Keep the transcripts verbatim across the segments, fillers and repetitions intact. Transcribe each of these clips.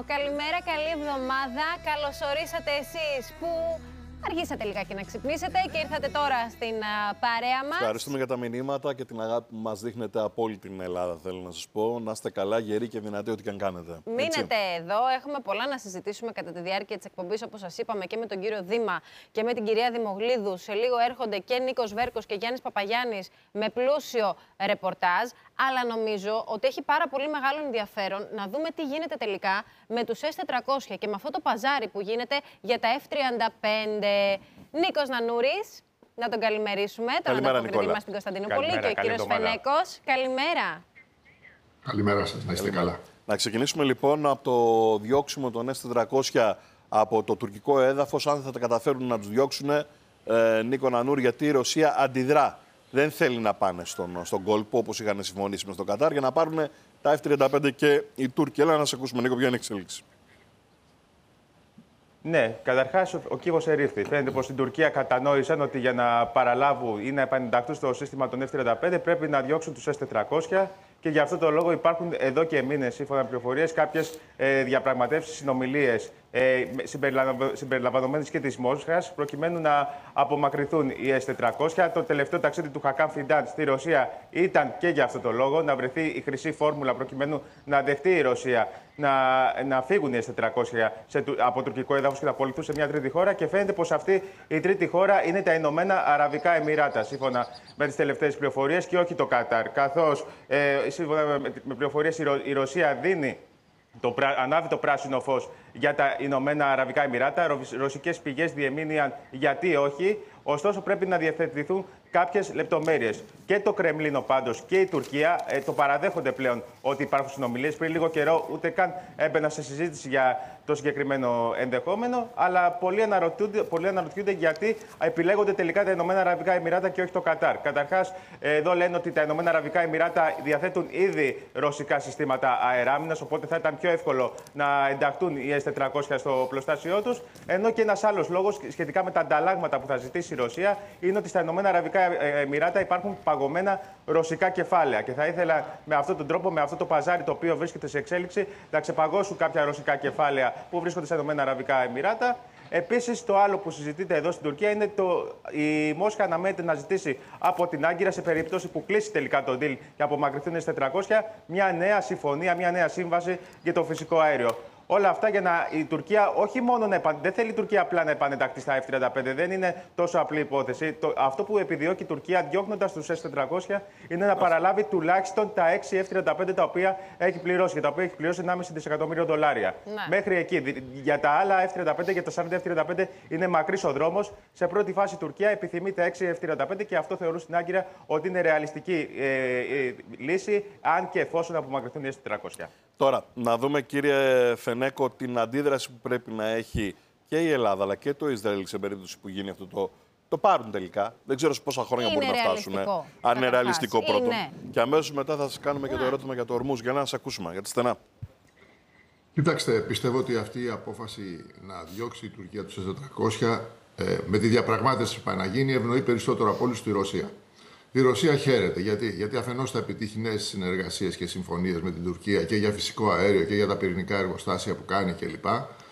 καλημέρα, καλή εβδομάδα. Καλώς ορίσατε εσείς που αργήσατε λιγάκι να ξυπνήσετε και ήρθατε τώρα στην uh, παρέα μας. Ευχαριστούμε για τα μηνύματα και την αγάπη που μας δείχνετε από όλη την Ελλάδα, θέλω να σας πω. Να είστε καλά, γεροί και δυνατοί, ό,τι και αν κάνετε. Μείνετε έτσι εδώ, έχουμε πολλά να συζητήσουμε κατά τη διάρκεια της εκπομπής, όπως σας είπαμε, και με τον κύριο Δήμα και με την κυρία Δημογλίδου. Σε λίγο έρχονται και Νίκος Βέρκος και Γιάννης Παπαγιάννης με πλούσιο ρεπορτάζ. Αλλά νομίζω ότι έχει πάρα πολύ μεγάλο ενδιαφέρον να δούμε τι γίνεται τελικά με τους ες τετρακόσια και με αυτό το παζάρι που γίνεται για τα εφ τριάντα πέντε. Νίκος Νανούρης, να τον καλημερίσουμε, τον ανταποκριτή μας στην Κωνσταντινούπολη, και ο κύριος Φενέκος. Καλημέρα. Καλημέρα σας, να είστε καλά. Να ξεκινήσουμε λοιπόν από το διώξιμο των ες τετρακόσια από το τουρκικό έδαφος, αν θα τα καταφέρουν να τους διώξουν, ε, Νίκο Νανούρη, γιατί η Ρωσία αντιδρά. Δεν θέλει να πάνε στον, στον κόλπο, όπως είχαν συμφωνήσει με στο Κατάρ, για να πάρουν τα εφ τριάντα πέντε και οι Τούρκοι. Έλα να σε ακούσουμε, Νίκο, ποια είναι η εξέλιξη. Ναι, καταρχάς ο κύβος ερήφθη. Φαίνεται πως στην Τουρκία κατανόησαν ότι για να παραλάβουν ή να επανενταχθούν στο σύστημα των εφ τριάντα πέντε πρέπει να διώξουν τους ες τετρακόσια. Και γι' αυτό το λόγο υπάρχουν εδώ και μήνες, σύμφωνα με πληροφορίες, κάποιες ε, διαπραγματεύσεις, συνομιλίες ε, συμπεριλαμβανομένες και της Μόσχας, προκειμένου να απομακρυνθούν οι ες τετρακόσια. Το τελευταίο ταξίδι του Χακάν Φιντάν στη Ρωσία ήταν και για αυτό το λόγο, να βρεθεί η χρυσή φόρμουλα προκειμένου να δεχτεί η Ρωσία να, να φύγουν οι ες τετρακόσια σε, από τουρκικό έδαφος και να απολυθούν σε μια τρίτη χώρα. Και φαίνεται πως αυτή η τρίτη χώρα είναι τα Ηνωμένα Αραβικά Εμιράτα, σύμφωνα με τις τελευταίες πληροφορίες, και όχι το Κατάρ. Καθώς ε, σύμφωνα με πληροφορίες, η Ρωσία δίνει το, ανάβει το πράσινο φως για τα Ηνωμένα Αραβικά Εμιράτα. Ρωσικές πηγές διεμήνυαν γιατί όχι. Ωστόσο, πρέπει να διευθετηθούν κάποιες λεπτομέρειες. Και το Κρεμλίνο πάντως και η Τουρκία ε, το παραδέχονται πλέον ότι υπάρχουν συνομιλίες. Πριν λίγο καιρό ούτε καν έμπαινα σε συζήτηση για το συγκεκριμένο ενδεχόμενο. Αλλά πολλοί αναρωτιούνται, πολλοί αναρωτιούνται γιατί επιλέγονται τελικά τα Ηνωμένα Αραβικά Εμιράτα και όχι το Κατάρ. Καταρχάς, εδώ λένε ότι τα Ηνωμένα Αραβικά Εμιράτα διαθέτουν ήδη ρωσικά συστήματα αεράμινας, οπότε θα ήταν πιο εύκολο να ενταχθούν οι ες τετρακόσια στο πλωστάσιό τους. Ενώ και ένας άλλος λόγος σχετικά με τα ανταλλάγματα που θα ζητήσει η Ρωσία είναι ότι στα Ηνωμένα Αραβικά Εμιράτα υπάρχουν παγωμένα ρωσικά κεφάλαια. Και θα ήθελα με αυτόν τον τρόπο, με αυτό το παζάρι το οποίο βρίσκεται σε εξέλιξη, να ξεπαγώσουν κάποια ρωσικά κεφάλαια που βρίσκονται στα Ηνωμένα Αραβικά Εμιράτα. Επίσης, το άλλο που συζητείται εδώ στην Τουρκία είναι το η Μόσχα αναμένεται να ζητήσει από την Άγκυρα, σε περίπτωση που κλείσει τελικά το deal και απομακρυνθούν ες τετρακόσια, μια νέα συμφωνία, μια νέα σύμβαση για το φυσικό αέριο. Όλα αυτά για να η Τουρκία όχι μόνο να επαν... δεν θέλει η Τουρκία απλά να επανενταχθεί στα εφ τριάντα πέντε, δεν είναι τόσο απλή υπόθεση. Το... Αυτό που επιδιώκει η Τουρκία, διώχνοντας τους ες τετρακόσια, είναι να παραλάβει τουλάχιστον τα έξι εφ τριάντα πέντε τα οποία έχει πληρώσει, για τα οποία έχει πληρώσει ενάμιση δισεκατομμύριο δολάρια. Ναι. Μέχρι εκεί. Για τα άλλα εφ τριάντα πέντε, για τα σαράντα εφ τριάντα πέντε είναι μακρύς ο δρόμος. Σε πρώτη φάση η Τουρκία επιθυμεί τα έξι εφ τριάντα πέντε και αυτό θεωρούν στην Άγκυρα ότι είναι ρεαλιστική ε, ε, λύση, αν και εφόσον απομακρυνθούν οι ες τετρακόσια. Τώρα, να δούμε, κύριε Φενέκο, την αντίδραση που πρέπει να έχει και η Ελλάδα αλλά και το Ισραήλ σε περίπτωση που γίνει αυτό το. Το πάρουν τελικά. Δεν ξέρω σε πόσα χρόνια μπορεί να φτάσουν. Αν είναι ρεαλιστικό πρώτον. Είναι. Και αμέσως μετά θα σας κάνουμε και το ερώτημα για το Ορμούζ, για να σας ακούσουμε, για τη στενά. Κοιτάξτε, πιστεύω ότι αυτή η απόφαση να διώξει η Τουρκία τους ες τετρακόσια ε, με τη διαπραγμάτευση που πάει να γίνει ευνοεί περισσότερο από όλους τη Ρωσία. Η Ρωσία χαίρεται. Γιατί, Γιατί αφενός θα επιτύχει νέες συνεργασίες και συμφωνίες με την Τουρκία και για φυσικό αέριο και για τα πυρηνικά εργοστάσια που κάνει κλπ.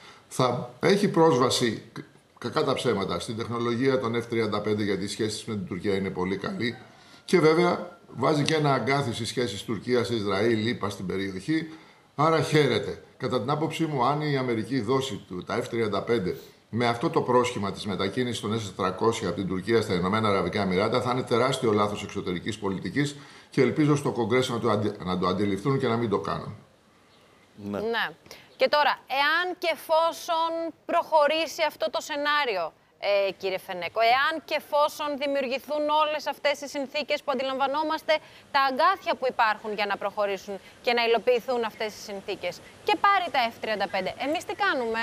Θα έχει πρόσβαση, κακά τα ψέματα, στην τεχνολογία των εφ τριάντα πέντε, γιατί οι σχέσεις με την Τουρκία είναι πολύ καλή. Και βέβαια βάζει και ένα αγκάθι στις σχέσεις Τουρκίας-Ισραήλ, ΗΠΑ στην περιοχή. Άρα χαίρεται. Κατά την άποψή μου, αν η Αμερική δώσει του τα εφ τριάντα πέντε με αυτό το πρόσχημα της μετακίνησης των ες τετρακόσια από την Τουρκία στα Ηνωμένα Αραβικά Εμιράτα, θα είναι τεράστιο λάθος εξωτερικής πολιτικής και ελπίζω στο Κογκρέσο να το, αντι... να το αντιληφθούν και να μην το κάνουν. Ναι. ναι. Και τώρα, εάν και εφόσον προχωρήσει αυτό το σενάριο, ε, κύριε Φενέκο, εάν και εφόσον δημιουργηθούν όλες αυτές οι συνθήκες που αντιλαμβανόμαστε, τα αγκάθια που υπάρχουν για να προχωρήσουν και να υλοποιηθούν αυτές οι συνθήκες, και πάρει τα εφ τριάντα πέντε, εμείς τι κάνουμε?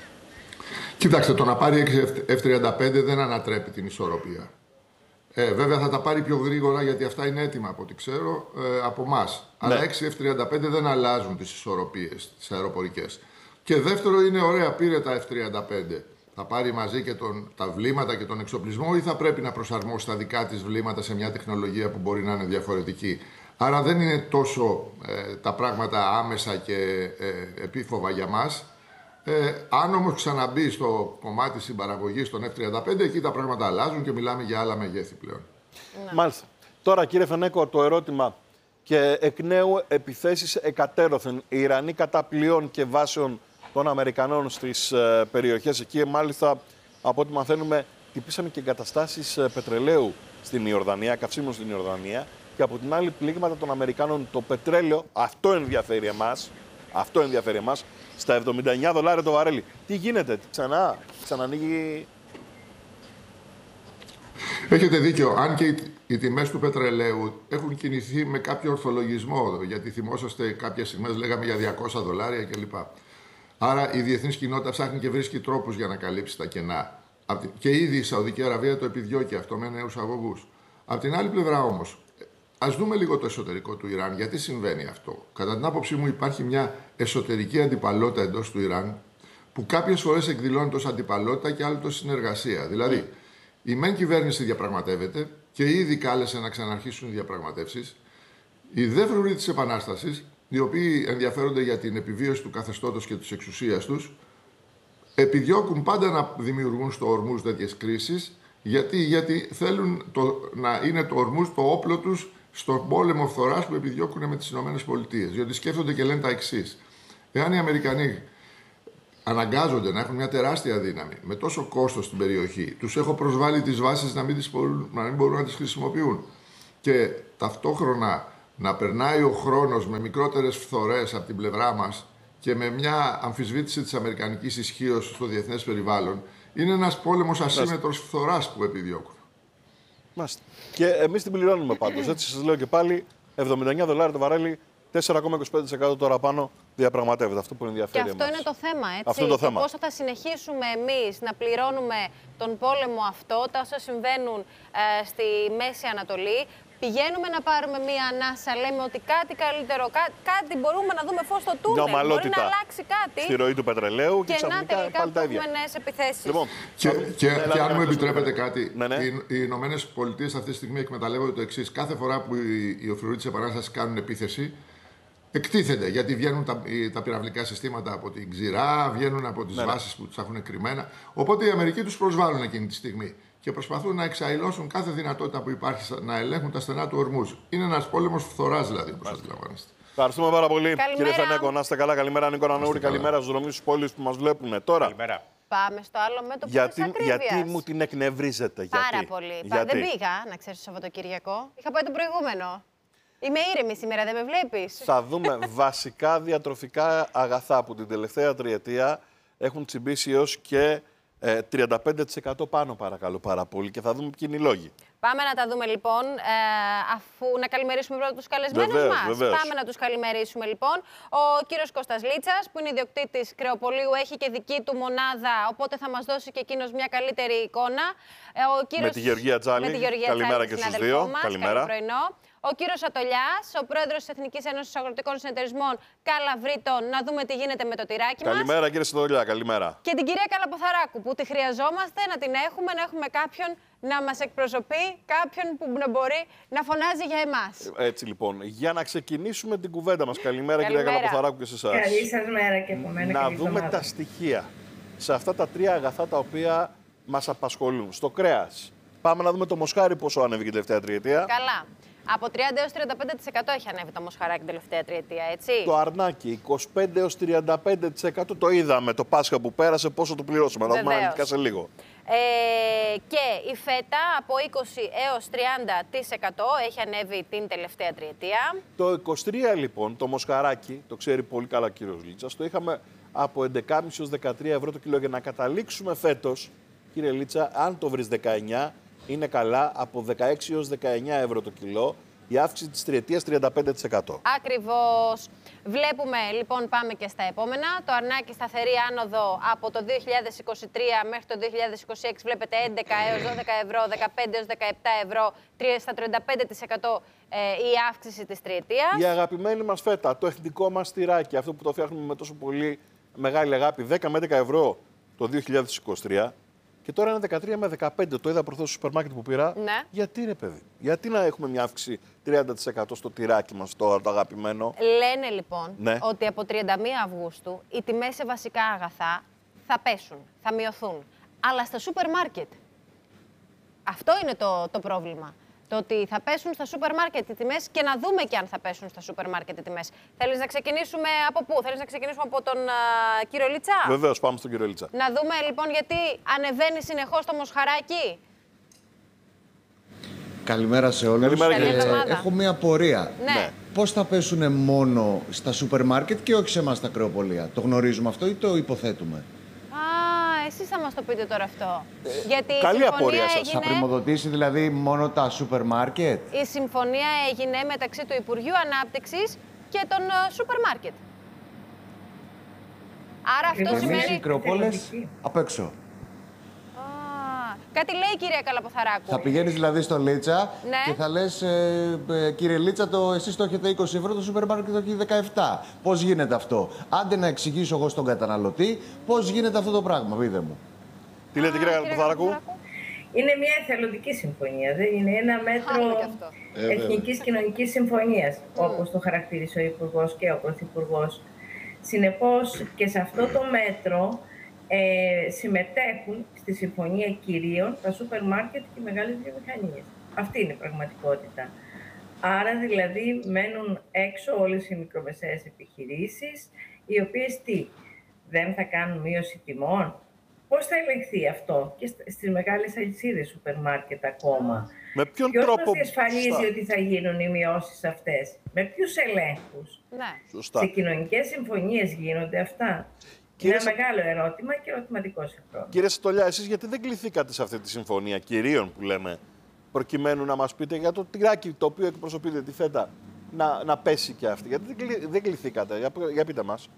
Κοιτάξτε, το να πάρει έξι εφ τριάντα πέντε δεν ανατρέπει την ισορροπία. Ε, βέβαια θα τα πάρει πιο γρήγορα, γιατί αυτά είναι έτοιμα από ό,τι ξέρω ε, από εμάς. Ναι. Αλλά έξι εφ τριάντα πέντε δεν αλλάζουν τις ισορροπίες, τις αεροπορικές. Και δεύτερο, είναι ωραία, πήρε τα εφ τριάντα πέντε. Θα πάρει μαζί και τον, τα βλήματα και τον εξοπλισμό, ή θα πρέπει να προσαρμόσει τα δικά της βλήματα σε μια τεχνολογία που μπορεί να είναι διαφορετική? Άρα δεν είναι τόσο ε, τα πράγματα άμεσα και ε, επίφοβα για μας. Ε, αν όμως ξαναμπεί στο κομμάτι συμπαραγωγής των εφ τριάντα πέντε, εκεί τα πράγματα αλλάζουν και μιλάμε για άλλα μεγέθη πλέον. Ναι. Μάλιστα. Τώρα, κύριε Φενέκο, το ερώτημα και εκ νέου επιθέσεις εκατέρωθεν. Οι Ιρανοί κατά πλοίων και βάσεων των Αμερικανών στις ε, περιοχές εκεί. Μάλιστα, από ό,τι μαθαίνουμε, χτυπήσαμε και εγκαταστάσεις ε, πετρελαίου στην Ιορδανία, καυσίμων στην Ιορδανία. Και από την άλλη, πλήγματα των Αμερικάνων. Το πετρέλαιο, αυτό ενδιαφέρει εμάς. Αυτό ενδιαφέρει εμάς. Στα εβδομήντα εννιά δολάρια το βαρέλι. Τι γίνεται, ξανά, ξανανοίγει. Έχετε δίκιο. Αν και οι, οι τιμές του πετρελαίου έχουν κινηθεί με κάποιο ορθολογισμό, γιατί θυμόσαστε κάποιες στιγμές λέγαμε για διακόσια δολάρια κλπ. Άρα η διεθνής κοινότητα ψάχνει και βρίσκει τρόπους για να καλύψει τα κενά. Και ήδη η Σαουδική Αραβία το επιδιώκει αυτό με νέους αγωγούς. Απ' την άλλη πλευρά όμως, ας δούμε λίγο το εσωτερικό του Ιράν. Γιατί συμβαίνει αυτό? Κατά την άποψή μου υπάρχει μια εσωτερική αντιπαλότητα εντός του Ιράν που κάποιες φορές εκδηλώνεται ως αντιπαλότητα και άλλοτε ως συνεργασία. Δηλαδή, η μεν κυβέρνηση διαπραγματεύεται και ήδη κάλεσε να ξαναρχίσουν οι διαπραγματεύσεις. Οι δε φρουροί της Επανάστασης, οι οποίοι ενδιαφέρονται για την επιβίωση του καθεστώτος και της εξουσίας τους, επιδιώκουν πάντα να δημιουργούν στο Ορμούζ τέτοιες κρίσεις. Γιατί, γιατί θέλουν το, να είναι το Ορμούζ το όπλο τους στον πόλεμο φθοράς που επιδιώκουν με τις ΗΠΑ. Διότι σκέφτονται και λένε τα εξής. Εάν οι Αμερικανοί αναγκάζονται να έχουν μια τεράστια δύναμη με τόσο κόστος στην περιοχή, τους έχω προσβάλει τις βάσεις να μην, τις μπορούν, να μην μπορούν να τις χρησιμοποιούν. Και ταυτόχρονα να περνάει ο χρόνος με μικρότερες φθορές από την πλευρά μας και με μια αμφισβήτηση της αμερικανικής ισχύως στο διεθνές περιβάλλον, είναι ένας πόλεμος ασύμμετρος φθοράς που επιδιώκουν. Μάλιστα. Και εμείς την πληρώνουμε πάντως. Έτσι σας λέω και πάλι, εβδομήντα εννιά δολάρια το βαρέλι, τέσσερα κόμμα είκοσι πέντε τοις εκατό τώρα πάνω διαπραγματεύεται. Αυτό που ενδιαφέρει. Και αυτό εμάς. είναι το θέμα, έτσι. Αυτό είναι το θέμα. Πόσο θα συνεχίσουμε εμείς να πληρώνουμε τον πόλεμο αυτό, τα όσα συμβαίνουν ε, στη Μέση Ανατολή. Πηγαίνουμε να πάρουμε μία ανάσα, λέμε ότι κάτι καλύτερο, κά, κάτι μπορούμε να δούμε φως στο τούνελ, μπορεί να αλλάξει κάτι. Στη ροή του πετρελαίου και, και ξαφνικά να τελικά πάλι τα ίδια. έχουμε νέες επιθέσεις. Λοιπόν, και, και, ναι, και αν μου επιτρέπετε κάτι, ναι, ναι. οι, οι Ηνωμένες Πολιτείες αυτή τη στιγμή εκμεταλλεύονται το εξής. Κάθε φορά που οι, οι οφειλοί της Επανάστασης κάνουν επίθεση, εκτίθενται, γιατί βγαίνουν τα, τα πυραυλικά συστήματα από την ξηρά, βγαίνουν από τις ναι, βάσεις που τους έχουν κρυμμένα. Οπότε οι Αμερικοί τους προσβάλλουν εκείνη τη στιγμή και προσπαθούν να εξαϊλώσουν κάθε δυνατότητα που υπάρχει να ελέγχουν τα στενά του Ορμούζ. Είναι ένας πόλεμος φθοράς, δηλαδή, όπως αντιλαμβάνεστε. Ευχαριστούμε πάρα πολύ, καλημέρα. κύριε Φενέκο. Να είστε καλά. Καλημέρα, Νίκο Νανούρη. Καλημέρα στους δρομείς της πόλης που μας βλέπουν τώρα. Καλημέρα. Πάμε στο άλλο μέτωπο γιατί, της ακρίβειας. Γιατί μου την εκνευρίζετε, Πάρα γιατί. πολύ. Γιατί. Δεν πήγα, να ξέρεις, το Σαββατοκύριακο. Είχα πάει το προηγούμενο. Είμαι ήρεμη σήμερα, δεν με βλέπεις? Θα δούμε βασικά διατροφικά αγαθά που την τελευταία τριετία έχουν τσιμπήσει έως και ε, τριάντα πέντε τοις εκατό πάνω, παρακαλώ πάρα πολύ. Και θα δούμε ποιοι είναι οι λόγοι. Πάμε να τα δούμε λοιπόν, ε, αφού να καλημερίσουμε πρώτα τους καλεσμένους βεβαίως, μας. Βεβαίως. Πάμε να τους καλημερίσουμε λοιπόν. Ο κύριος Κώστας Λίτσας, που είναι ιδιοκτήτης κρεοπολίου, έχει και δική του μονάδα, οπότε θα μας δώσει και εκείνος μια καλύτερη εικόνα. Ε, ο κύριος... Με τη Γεωργία Τζάλη. Με τη Γεωργία Καλημέρα Τζάλη, και στους δύο. Μας. Καλημέρα. Καλό πρωινό. Ο κύριος Ατολιάς, ο πρόεδρος της Εθνικής Ένωσης Αγροτικών Συνεταιρισμών Καλαβρίτων, να δούμε τι γίνεται με το τυράκι μας. Καλημέρα, κύριε Σιτολιά, καλημέρα. Και την κυρία Καλαποθαράκου, που τη χρειαζόμαστε, να την έχουμε, να έχουμε κάποιον να μας εκπροσωπεί, κάποιον που να μπορεί να φωνάζει για εμάς. Έτσι λοιπόν, για να ξεκινήσουμε την κουβέντα μας. Καλημέρα, κυρία Καλαποθαράκου, και σε εσάς. Καλή σας μέρα και από μένα. Να δούμε τα στοιχεία σε αυτά τα τρία αγαθά τα οποία μας απασχολούν. Στο κρέας. Πάμε να δούμε το μοσχάρι πόσο ανέβηκε την τελευταία τριετία. Καλά. Από τριάντα έως τριάντα πέντε τοις εκατό έχει ανέβει το μοσχαράκι την τελευταία τριετία, έτσι. Το αρνάκι, είκοσι πέντε έως τριάντα πέντε τοις εκατό το είδαμε το Πάσχα που πέρασε, πόσο το πληρώσαμε. Θα δούμε αναλυτικά σε λίγο. Ε, και η φέτα από είκοσι έως τριάντα τοις εκατό έχει ανέβει την τελευταία τριετία. Το είκοσι τρία λοιπόν, το μοσχαράκι, το ξέρει πολύ καλά ο κύριος Λίτσας, το είχαμε από έντεκα κόμμα πέντε έως δεκατρία ευρώ το κιλό. Για να καταλήξουμε φέτος, κύριε Λίτσα, αν το βρεις δεκαεννιά, είναι καλά από δεκαέξι έως δεκαεννιά ευρώ το κιλό. Η αύξηση της τριετίας τριάντα πέντε τοις εκατό. Ακριβώς. Βλέπουμε, λοιπόν, πάμε και στα επόμενα. Το αρνάκι σταθερή άνοδο από το δύο χιλιάδες είκοσι τρία μέχρι το δύο χιλιάδες είκοσι έξι. Βλέπετε έντεκα έως δώδεκα ευρώ, δεκαπέντε έως δεκαεπτά ευρώ, στα τριάντα πέντε τοις εκατό ε, η αύξηση της τριετίας. Η αγαπημένη μας φέτα, το εθνικό μας τυράκι, αυτό που το φτιάχνουμε με τόσο πολύ μεγάλη αγάπη, δέκα με έντεκα ευρώ το δύο χιλιάδες είκοσι τρία. Και τώρα είναι δεκατρία με δεκαπέντε. Το είδα προχθές στο σούπερ μάρκετ που πήρα. Ναι. Γιατί είναι παιδί. Γιατί να έχουμε μια αύξηση τριάντα τοις εκατό στο τυράκι μας τώρα, το αγαπημένο. Λένε λοιπόν Ναι. ότι από τριάντα μία Αυγούστου οι τιμές σε βασικά αγαθά θα πέσουν, θα μειωθούν. Αλλά στα σούπερ μάρκετ. Αυτό είναι το, το πρόβλημα. Το ότι θα πέσουν στα σούπερ μάρκετ οι τιμές και να δούμε και αν θα πέσουν στα σούπερ μάρκετ οι τιμές. Θέλεις να ξεκινήσουμε από πού, θέλεις να ξεκινήσουμε από τον α, κύριο Λίτσα. Βεβαίως, πάμε στον κύριο Λίτσα. Να δούμε λοιπόν γιατί ανεβαίνει συνεχώς το μοσχαράκι. Καλημέρα σε όλους. Καλημέρα, Καλή κύριε. εβδομάδα. Έχω μία απορία. Ναι. Ναι. Πώς θα πέσουν μόνο στα σούπερ μάρκετ και όχι σε εμάς τα κρεοπολία. Το γνωρίζουμε αυτό ή το υποθέτουμε. Α, εσείς θα μας το πείτε τώρα αυτό. Γιατί η καλή συμφωνία απορία σας. έγινε... Θα πρημοδοτήσει δηλαδή μόνο τα σούπερ μάρκετ. Η συμφωνία έγινε μεταξύ του Υπουργείου Ανάπτυξης και των ε, σούπερ μάρκετ. Άρα αυτό Εμείς σημαίνει... οι κρεοπόλες απ' έξω. Α, κάτι λέει η κυρία Καλαποθαράκου. Θα πηγαίνεις δηλαδή στο Λίτσα Ναι. και θα λες, ε, ε, κύριε Λίτσα, το, εσείς το έχετε είκοσι ευρώ, το σούπερ μάρκετ το έχει δεκαεπτά. Πώς γίνεται αυτό. Άντε να εξηγήσω εγώ στον καταναλωτή πώς γίνεται αυτό το πράγμα, πείτε μου. Τι λέτε, κύριε Α, Καλαποθαράκου. Είναι μια εθελοντική συμφωνία, δεν είναι ένα Άλλο μέτρο κι αυτό. Ε, εθνικής κοινωνικής συμφωνίας, όπως το χαρακτήρισε ο Υπουργός και ο Πρωθυπουργός. Συνεπώς και σε αυτό το μέτρο ε, συμμετέχουν στη συμφωνία κυρίων τα σούπερ μάρκετ και οι μεγάλες βιομηχανίες. Αυτή είναι η πραγματικότητα. Άρα δηλαδή μένουν έξω όλες οι μικρομεσαίες επιχειρήσεις, οι οποίες τι, δεν θα κάνουν μείωση τιμών. Πώς θα ελεγχθεί αυτό και στις μεγάλες αλυσίδες σούπερ μάρκετ ακόμα. Με ποιον Ποιος τρόπο. μας διασφαλίζει Σωστά. ότι θα γίνουν οι μειώσεις αυτές. Με ποιους ελέγχους. Ναι. Σωστά. Σε κοινωνικές συμφωνίες γίνονται αυτά. Κύριε Είναι Σα- ένα μεγάλο ερώτημα και ερωτηματικό σε χρόνο. Κύριε Σατολιά, εσείς γιατί δεν κληθήκατε σε αυτή τη συμφωνία κυρίων που λέμε, προκειμένου να μας πείτε για το τυράκι το οποίο εκπροσωπείτε τη ΦΕΤΑ να, να πέσει και αυτή. Γιατί δεν, κλη- δεν κληθήκατε, για, για πείτε μας.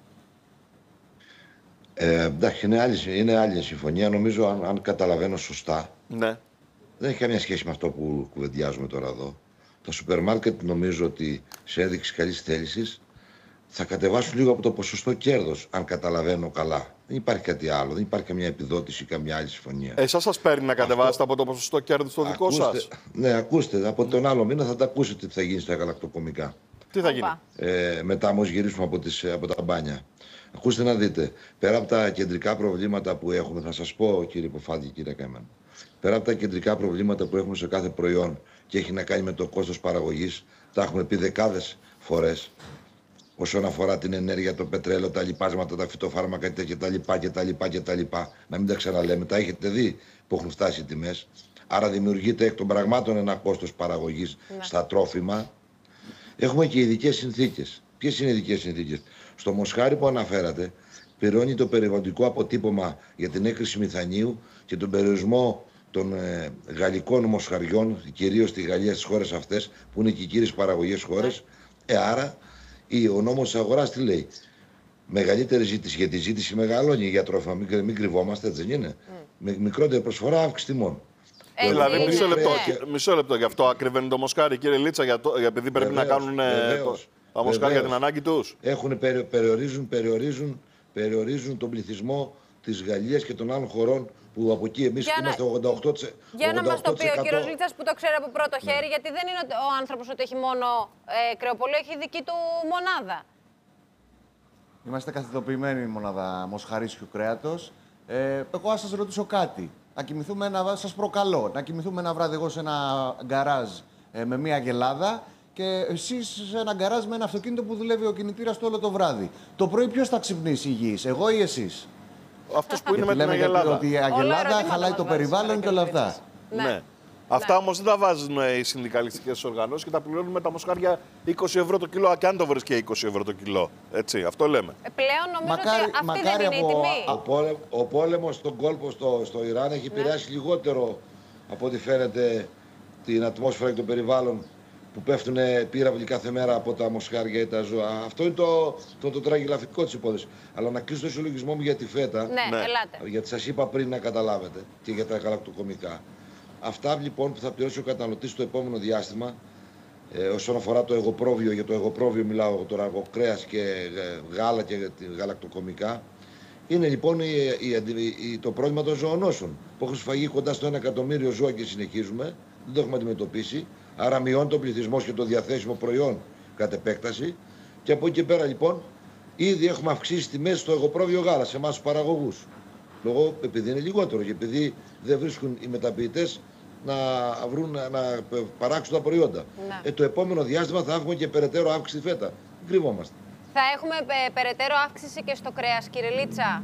Ε, εντάξει, είναι άλλη, είναι άλλη συμφωνία. Νομίζω, αν, αν καταλαβαίνω σωστά, Ναι. δεν έχει καμία σχέση με αυτό που κουβεντιάζουμε τώρα εδώ. Τα σούπερ μάρκετ νομίζω ότι σε ένδειξη καλής θέλησης θα κατεβάσουν λίγο από το ποσοστό κέρδος, αν καταλαβαίνω καλά. Δεν υπάρχει κάτι άλλο, δεν υπάρχει καμιά επιδότηση ή καμιά άλλη συμφωνία. Εσάς σας παίρνει να κατεβάσετε από το ποσοστό κέρδους το δικό Ακούστε- σας. Ναι, ακούστε, από τον άλλο μήνα θα τα ακούσετε τι θα γίνει στα γαλακτοκομικά. Τι θα γίνει. Οπα. Ε, μετά όμως γυρίσουμε από, τις, από τα μπάνια. Ακούστε να δείτε, πέρα από τα κεντρικά προβλήματα που έχουμε, θα σας πω κύριε Ποφάτη και κύριε Καημένο, πέρα από τα κεντρικά προβλήματα που έχουμε σε κάθε προϊόν και έχει να κάνει με το κόστος παραγωγής, τα έχουμε πει δεκάδες φορές, όσον αφορά την ενέργεια, το πετρέλαιο, τα λιπάσματα, τα φυτοφάρμακα κτλ. κτλ. Να μην τα ξαναλέμε, τα έχετε δει που έχουν φτάσει οι τιμές. Άρα δημιουργείται εκ των πραγμάτων ένα κόστος παραγωγής στα τρόφιμα. Έχουμε και ειδικές συνθήκες. Ποιες είναι οι ειδικές συνθήκες? Στο μοσχάρι που αναφέρατε, πληρώνει το περιβαλλοντικό αποτύπωμα για την έκρηση μηθανίου και τον περιορισμό των ε, γαλλικών μοσχαριών, κυρίως στη Γαλλία, στις χώρες αυτές, που είναι και οι κύριες παραγωγές χώρες. Ε, άρα, η, ο νόμος της αγοράς τι λέει? Μεγαλύτερη ζήτηση, γιατί η ζήτηση μεγαλώνει για τρόφιμα, μην, μην κρυβόμαστε, έτσι δεν είναι? Mm. Με μικρότερη προσφορά, αύξηση τιμών. Έτσι Δηλαδή, είναι, μισό λεπτό, ναι. και- μισό λεπτό. Γι' αυτό ακριβένει το μοσχάρι, κύριε Λίτσα, για το, για επειδή πρέπει Βεβαίως, να κάνουν ε, βεβαίως, το, τα μοσχάρια για βεβαίως. την ανάγκη τους. Έχουν, περι- περιορίζουν, περιορίζουν, περιορίζουν τον πληθυσμό της Γαλλίας και των άλλων χωρών που από εκεί εμείς Για να- είμαστε ογδόντα οκτώ τοις εκατό. Για να μας το πει ο ογδόντα οκτώ τοις εκατό. κύριος Λίτσας που το ξέρει από πρώτο χέρι, γιατί δεν είναι ότι ο άνθρωπος ότι έχει μόνο ε, κρεοπολείο, έχει δική του μονάδα. Είμαστε καθιδοποιημένοι μονάδα μοσχαρίσιου κρέατος. Ε, εγώ να σας ρωτήσω κάτι. Να κοιμηθούμε ένα, σας προκαλώ, να κοιμηθούμε ένα βράδυ εγώ σε ένα γκαράζ ε, με μία αγελάδα και εσείς σε ένα γκαράζ με ένα αυτοκίνητο που δουλεύει ο κινητήρας του όλο το βράδυ. Το πρωί ποιος θα ξυπνήσει υγιής, εγώ ή εσείς? Αυτός που είναι Γιατί με την λέμε γιατί αγελάδα. ότι η Όλα αγελάδα ερωτήματα χαλάει μας το βάζεις περιβάλλον σήμερα, και όλα κύριε αυτά. Λίτσας. Ναι. Αυτά όμως δεν τα βάζουν ε, οι συνδικαλιστικές οργανώσεις και τα πληρώνουν με τα μοσχάρια είκοσι ευρώ το κιλό, και αν το βρεις και είκοσι ευρώ το κιλό. Έτσι, αυτό λέμε. Ε, πλέον νομίζω Μακάρι- ότι αυτή μακάρι δεν είναι η από- τιμή. Ο, πόλε, ο πόλεμος στον κόλπο στο, στο Ιράν έχει επηρεάσει λιγότερο από ό,τι φαίνεται την ατμόσφαιρα και το περιβάλλον που πέφτουν πύραυλοι κάθε μέρα από τα μοσχάρια ή τα ζώα. Αυτό είναι το, το, το τραγελαφικό της υπόθεσης. Αλλά να κλείσω το συλλογισμό μου για τη ΦΕΤΑ. Ναι, Ναι. ελάτε. Γιατί σας είπα πριν να καταλάβετε και για τα γαλακτοκομικά. Αυτά λοιπόν που θα πληρώσει ο καταναλωτής στο επόμενο διάστημα, ε, όσον αφορά το εγωπρόβιο, για το εγωπρόβιο μιλάω τώρα, εγώ κρέας και ε, γάλα και γαλακτοκομικά, Είναι λοιπόν η, η, η, το πρόβλημα των ζωονόσων που έχουν σφαγεί κοντά στο ένα εκατομμύριο ζώα και συνεχίζουμε. Δεν το έχουμε αντιμετωπίσει. Άρα μειώνει τον πληθυσμό και το διαθέσιμο προϊόν κατ' επέκταση. Και από εκεί και πέρα λοιπόν ήδη έχουμε αυξήσει τιμές στο εγωπρόβιο γάλα σε εμάς τους παραγωγούς. Λόγω επειδή είναι λιγότερο και επειδή δεν βρίσκουν οι μεταποιητές να, βρουν, να παράξουν τα προϊόντα. Ε, το επόμενο διάστημα θα έχουμε και περαιτέρω αύξηση στη φέτα. Κρυβόμαστε. Θα έχουμε ε, περαιτέρω αύξηση και στο κρέας, κύριε Λίτσα.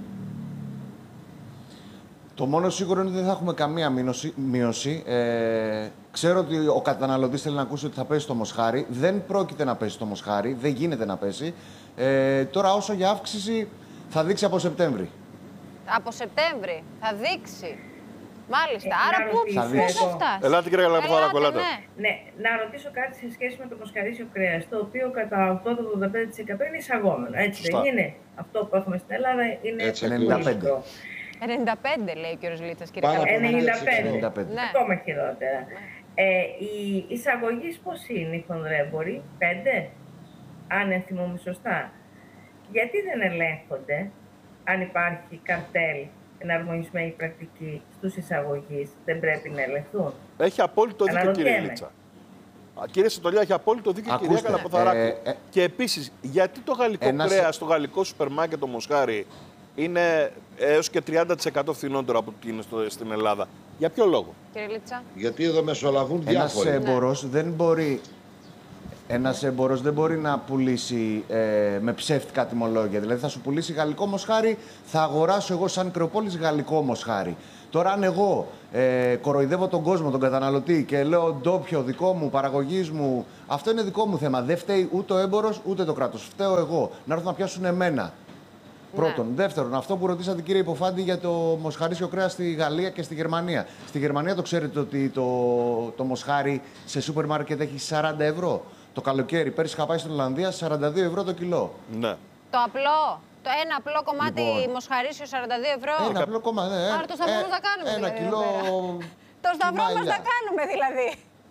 Το μόνο σίγουρο είναι ότι δεν θα έχουμε καμία μείωση. μείωση. Ε, ξέρω ότι ο καταναλωτής θέλει να ακούσει ότι θα πέσει το μοσχάρι. Δεν πρόκειται να πέσει το μοσχάρι. Δεν γίνεται να πέσει. Ε, τώρα όσο για αύξηση θα δείξει από Σεπτέμβρη. Από Σεπτέμβρη θα δείξει. Μάλιστα. Ε, Άρα πού θα, θα φτάσει. Ελάτε κύριε Καλαπαθαράκου, ελάτε. Ναι. Ναι, να ρωτήσω κάτι σε σχέση με το μοσχαρίσιο κρέας, το οποίο κατά ογδόντα με ογδόντα πέντε τοις εκατό είναι εισαγόμενο. Έτσι δεν είναι? Αυτό που έχουμε στην Ελλάδα είναι ενενήντα πέντε. ενενήντα πέντε λέει ο κύριος Λίτσας, κύριε Πάρα Καλαπαθαράκου. ενενήντα πέντε. Ναι. Ακόμα χειρότερα. Ε, η εισαγωγή πώς είναι οι χονδρέμποροι? πέντε, αν ενθυμούμε σωστά. Γιατί δεν ελέγχονται αν υπάρχει καρτέλ, εναρμονισμένη πρακτική στους εισαγωγείς, δεν πρέπει να ελεγχθούν? Έχει απόλυτο δίκιο, κύριε Λίτσα. Κύριε Σωτολιά, έχει απόλυτο δίκιο, Ακούστε, κυρία Καλαπαθαράκου. ε, ε, και επίσης, γιατί το γαλλικό ένας... κρέας στο γαλλικό σούπερ μάρκετ το μοσχάρι είναι έως και τριάντα τοις εκατό φθηνότερο από ό,τι είναι στο, στην Ελλάδα? Για ποιο λόγο? Κύριε Λίτσα. Γιατί εδώ μεσολαβούν Ένας διάφοροι. έμπορος δεν μπορεί... Ένας έμπορος δεν μπορεί να πουλήσει ε, με ψεύτικα τιμολόγια. Δηλαδή θα σου πουλήσει γαλλικό μοσχάρι, θα αγοράσω εγώ σαν Κρεοπόλης γαλλικό μοσχάρι. Τώρα αν εγώ ε, κοροϊδεύω τον κόσμο, τον καταναλωτή και λέω ντόπιο, δικό μου, παραγωγής μου, αυτό είναι δικό μου θέμα. Δεν φταίει ούτε ο έμπορος ούτε το κράτος. Φταίω εγώ. Να έρθουν να πιάσουν εμένα. Πρώτον. Ναι. Δεύτερον, αυτό που ρωτήσατε κύριε Υποφάντη για το μοσχαρίσιο κρέας στη Γαλλία και στη Γερμανία. Στη Γερμανία το ξέρετε ότι το, το μοσχάρι σε σούπερ μάρκετ έχει σαράντα ευρώ. Το καλοκαίρι, πέρυσι είχα πάει στην Ολλανδία, σαράντα δύο ευρώ το κιλό. Ναι. Το απλό, το ένα απλό κομμάτι Λοιπόν. μοσχαρίσιο σαράντα δύο ευρώ. Ένα απλό κομμάτι, ναι. Άρα το σταυρό μας τα κάνουμε Ένα δηλαδή, κιλό. εδώ πέρα. Το σταυρό μας μαλλιά. τα κάνουμε δηλαδή.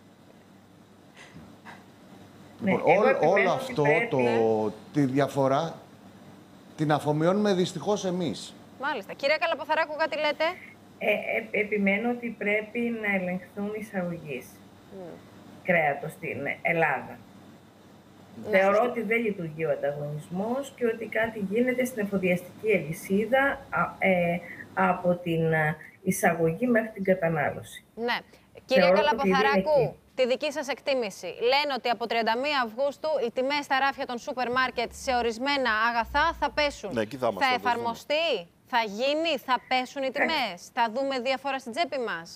Λοιπόν, Ναι, εγώ όλο, επιμένω όλο ότι αυτό, πρέπει- το, τη διαφορά, την αφομοιώνουμε δυστυχώς εμείς. Μάλιστα. Κυρία Καλαπαθαράκου, κάτι λέτε? Ε, ε, επιμένω ότι πρέπει να ελεγχθούν οι εισαγωγείς κρέατος στην Ελλάδα. Ναι, Θεωρώ σωστό. ότι δεν λειτουργεί ο ανταγωνισμός και ότι κάτι γίνεται στην εφοδιαστική αλυσίδα α, ε, από την α, εισαγωγή μέχρι την κατανάλωση. Ναι. Κυρία Θεωρώ ότι Καλαπαθαράκου, είναι εκεί. τη δική σας εκτίμηση. Λένε ότι από τριάντα μία Αυγούστου οι τιμές στα ράφια των σούπερ μάρκετ σε ορισμένα αγαθά θα πέσουν. Ναι, εκεί θα είμαστε, θα θα το εφαρμοστεί, θα γίνει, θα πέσουν οι τιμές, θα δούμε διαφορά στην τσέπη μας?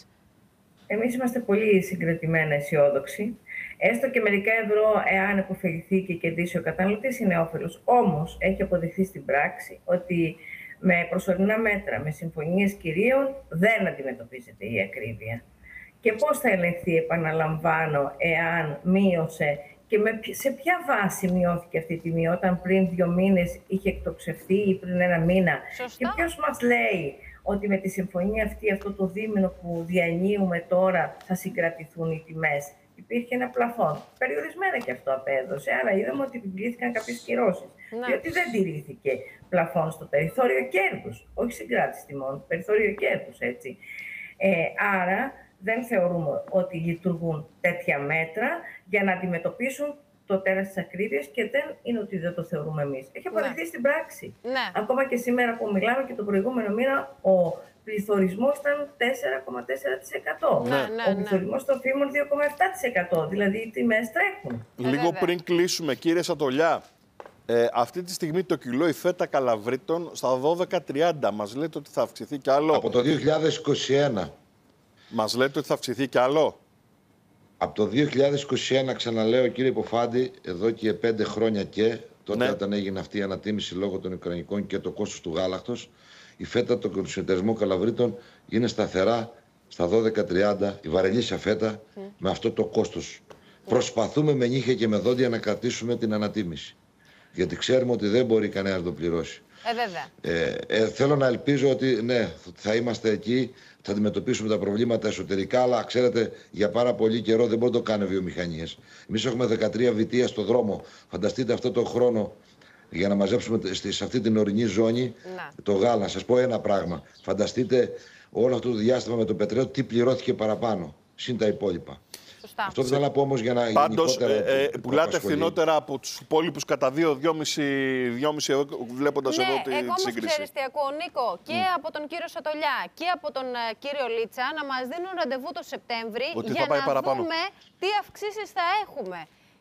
Εμείς είμαστε πολύ συγκρατημένα αισιόδοξοι. Έστω και μερικά ευρώ, εάν υποφεληθεί και κερδίσει ο καταναλωτής, είναι όφελος. Όμως, έχει αποδειχθεί στην πράξη ότι με προσωρινά μέτρα, με συμφωνίες κυρίων, δεν αντιμετωπίζεται η ακρίβεια. Και πώς θα ελεγχθεί, επαναλαμβάνω, εάν μείωσε και με, σε ποια βάση μειώθηκε αυτή η τιμή, όταν πριν δύο μήνες είχε εκτοξευθεί ή πριν ένα μήνα? Σωστά. Και ποιος μας λέει ότι με τη συμφωνία αυτή, αυτό το δίμηνο που διανύουμε τώρα, θα συγκρατηθούν οι τιμές? Υπήρχε ένα πλαφόν. Περιορισμένα και αυτό απέδωσε. Άρα είδαμε ότι επιβλήθηκαν κάποιες κυρώσεις. Ναι. Διότι δεν τηρήθηκε πλαφόν στο περιθώριο κέρδους. Όχι συγκράτηση τιμών, περιθώριο κέρδους, έτσι. Ε, άρα δεν θεωρούμε ότι λειτουργούν τέτοια μέτρα για να αντιμετωπίσουν το τέρας της ακρίβειας και δεν είναι ότι δεν το θεωρούμε εμείς. Έχει αποδειχθεί Ναι. στην πράξη. Ναι. Ακόμα και σήμερα που μιλάμε και τον προηγούμενο μήνα, ο πληθωρισμός ήταν τέσσερα κόμμα τέσσερα τοις εκατό. Ναι, ναι, Ο ναι. πληθωρισμός των φήμων δύο κόμμα επτά τοις εκατό. Δηλαδή οι τιμές τρέχουν. Λίγο βέβαια. πριν κλείσουμε, κύριε Σατολιά, ε, αυτή τη στιγμή το κιλό η φέτα καλαβρίτων στα δώδεκα τριάντα. Μας λέτε ότι θα αυξηθεί κι άλλο? Από το δύο χιλιάδες είκοσι ένα. Μας λέτε ότι θα αυξηθεί κι άλλο? Από το δύο χιλιάδες είκοσι ένα, ξαναλέω κύριε Υποφάντη, εδώ και πέντε χρόνια και τότε Ναι. όταν έγινε αυτή η ανατίμηση λόγω των Ουκρανικών και το κόστος του γάλακτος, η φέτα των συνεταιρισμών καλαβρίτων είναι σταθερά στα δώδεκα τριάντα, η βαρελίσια φέτα με αυτό το κόστος. Προσπαθούμε με νύχια και με δόντια να κρατήσουμε την ανατίμηση. Γιατί ξέρουμε ότι δεν μπορεί κανένα να το πληρώσει. Ε, βέβαια. Ε, ε, θέλω να ελπίζω ότι ναι, θα είμαστε εκεί, θα αντιμετωπίσουμε τα προβλήματα εσωτερικά, αλλά ξέρετε, για πάρα πολύ καιρό δεν μπορεί να το κάνουν βιομηχανίες. Εμείς έχουμε δεκατρία βιτία στο δρόμο. Φανταστείτε αυτό το χρόνο για να μαζέψουμε σε αυτή την ορεινή ζώνη να. το γάλα. Να σας πω ένα πράγμα. Φανταστείτε όλο αυτό το διάστημα με το πετρέλαιο τι πληρώθηκε παραπάνω, συν τα υπόλοιπα. Σωστά. Αυτό θέλω να πω όμως για να Πάντως, γενικότερα ε, ε, το πουλάτε απασχολεί. φθηνότερα από τους υπόλοιπους κατά δύο με δυόμισι ευρώ, βλέποντας Ναι, εδώ τη, εγώ τη όμως σύγκριση. ξέρεις τι ακούω, Νίκο, και mm. από τον κύριο Σατολιά και από τον uh, κύριο Λίτσα να μας δίνουν ραντεβού το Σεπτέμβρη Ότι για θα πάει να παραπάνω. δούμε τι αυξήσεις θα έχουμε.